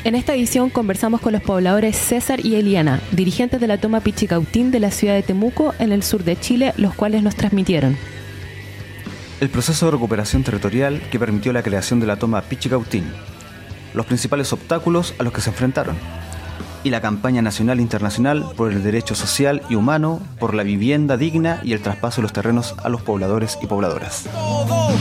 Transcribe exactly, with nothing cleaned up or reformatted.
En esta edición conversamos con los pobladores César y Eliana, dirigentes de la toma Pichicautín de la ciudad de Temuco, en el sur de Chile, los cuales nos transmitieron el proceso de recuperación territorial que permitió la creación de la toma Pichicautín, los principales obstáculos a los que se enfrentaron, y la campaña nacional e internacional por el derecho social y humano, por la vivienda digna y el traspaso de los terrenos a los pobladores y pobladoras.